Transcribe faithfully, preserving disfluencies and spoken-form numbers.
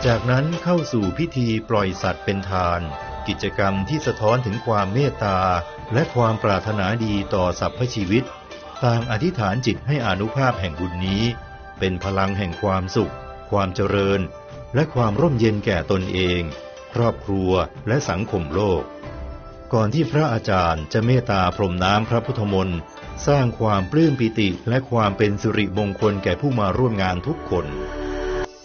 จากนั้นเข้าสู่พิธีปล่อยสัตว์เป็นทานกิจกรรมที่สะท้อนถึงความเมตตาและความปรารถนาดีต่อสรรพชีวิตต่างอธิษฐานจิตให้อานุภาพแห่งบุญนี้เป็นพลังแห่งความสุขความเจริญและความร่มเย็นแก่ตนเองครอบครัวและสังคมโลกก่อนที่พระอาจารย์จะเมตตาพรมน้ำพระพุทธมนต์สร้างความปลื้มปิติและความเป็นสิริมงคลแก่ผู้มาร่วมงานทุกคน